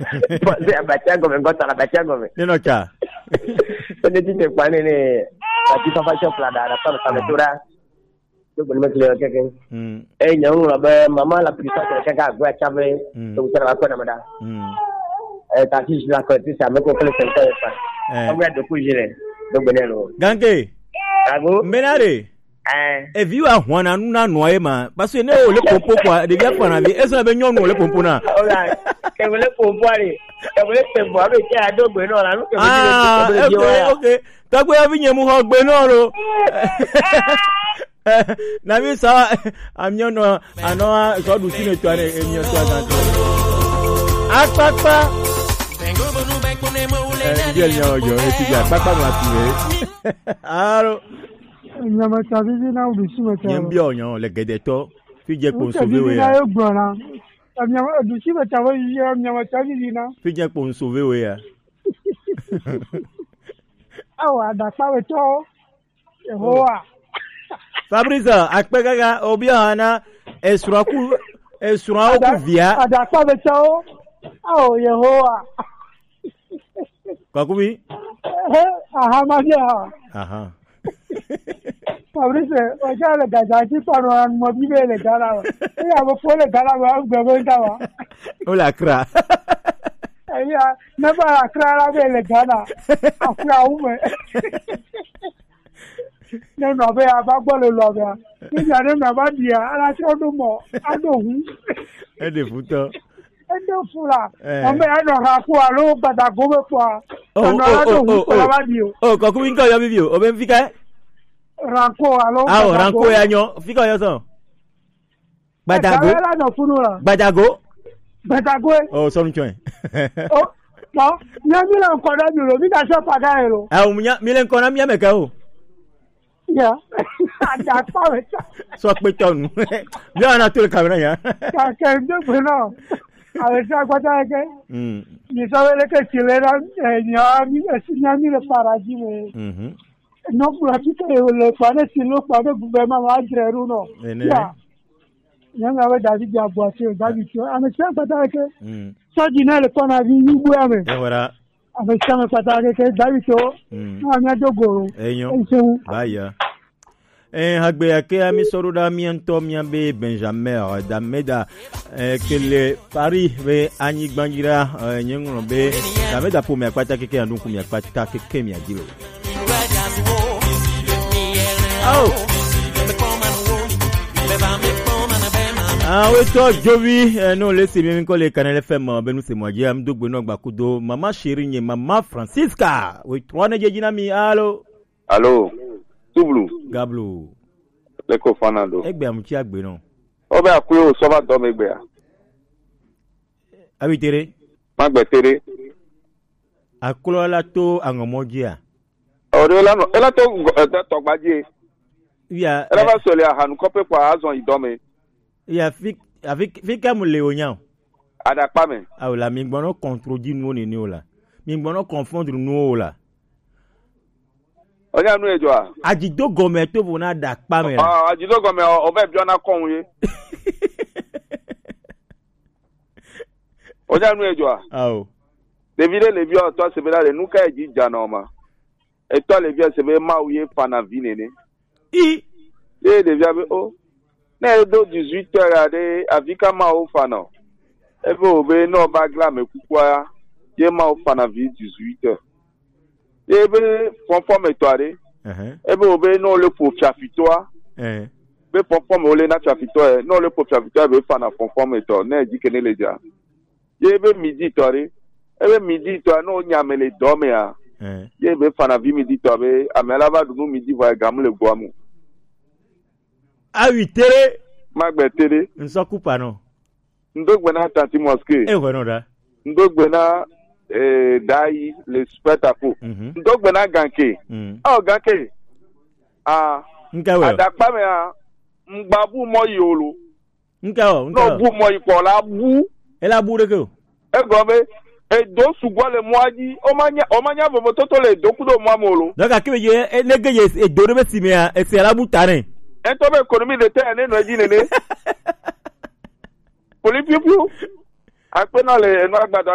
Você abatia como gosta na batia como. Nino cha. Quando tinha pane ne, aqui só faz plada, para sabetura. Eu vou me clear que. Não, lá mamãe lá precisa que agora chave, então será lá quando manda. Tá aqui já com isso, mas com aquele centro é. Como é do fugir, do benelo. Gangue. Ago. Menare. E viu a Juana nuna noema, parce que ne o le pompo kwa de via pana vi, eso be nyon no le pompo na. Ola, ke le pompo ari. Ke le pompo abi ti ado gbe no la nu ke bi okay. Ta gbe abi nyemu ho gbe no lo. Na mi sa amyo no ano so du sine to ane emyo to aganto. Akpakpa. Ndiel nyo eti ja akpakpa ma ti. Aro. Nyama tabizi na udusi meta. Nyembi onyo le gedeto fi je ko sauver we ya. Nyama udusi meta wa nyama tabizi na. Fi je ko sauver we ya. Awa da pa we to. Ehoa. Fabrice akpekaga obiana esuraku via. Ada pa we to. Oh Yehowa. Kwakubi? Aha magia. Aha. Fabrice, oja le gajaji paro an mo bi le gara. E ya mo fo le gara wa gbe nda wa. O la kra. Ya, na ba kra la be le gara. Afra u me. Ne no be aba gbo lo be. Ni ya re na ba dia, ala ti o do mo, ado hu. E de futo. Endo fula. Ome ano ha ku alo bada gobe kwa. Oh, Kwakubi nko yo bibio, o ben fika? Ranko alo. Ranko ya nyo, fika yo so. Badago. Badago. Oh, so mchwe. Oh, no, nyami la nkona biro, mi ka so pada ero. Mi le nkona mi ameka o. Yeah. Ada pa we. So pe tonu. Bi ana to le camera ya. Ka ke ndo no. A ver, ¿cuántas es? Y sabe que chilena, nyami le paraji me. No, por aquí le parece si lo puede gobierno va a creer uno. Ya. Ya me va a dar ya boache, David. A me sabe cuántas es? So dinero con la vida y buame. Ahora. A me sabe cuántas es David. No, me ha dogoro. Vaya. Hagbe ake ami soruda mi ento mi be Benjamin Dameda kele Paris be anyi gbangira nyenro be Dameda po mi akpata keke andun ku mi akpata keke mi agilo. We to Jovi no lesi mi ko le Canal FM benu se moji am dogbo no gbakudo mama chérie nye mama Francisca we trone jejina mi allo. Allo. Tublu. Gablo. Leko Fernando. Egbe amuchi agbe no. Obe akure o so ba do megbe a. Abitere. Magbe tere. Akulo la to angomoji a. Ore la no, ela to gbaje. Ya. Ela ba so le ahanu kope kwa azon idome. Ya fika mu le onyan. Ada pa me. Awla mi gbono contredire nu ni ola. Mi gbono confondre nu ola. Oja nu ejo a. Ajido gome to bo na da pa me. Ajido gome obe bi ona kon ye. Oja nu ejo a. Awo. Devile le bi o to se be la le nu ka eji jana o ma. E to le bi se be ma uye pana vinene. E de bi abi o. Na do 18h ade avika ma o fana. Ebe obe no bagla me kukwa ye ma o fana vi 18h. Ebe conforme toare. Ebe obe no le po chafitoa. Be conforme ole na chafitoa no le po chafitoa be fana conforme to na eji kene leja. Ebe midi toare. Ebe midi to no nyamele dome a. Ebe fana vi midi to be amela ba dunu midi va gamle boamu. Awitere magbe tere nsokupa no ndogbe na tati mosque no da ndogbe na dai le spectacle ndogbe na ganke ganke adakpa me mgbabu mo yolo no bu mo ipo la bu ela bu de ko gobe do sugwale moaji o manya bobo toto le dokudo mo amolo donc akibe ye negeye do re be simia e se la bu tare Ento be économie de terre ne no ji nene. Polipiu. Akpe na le no agbada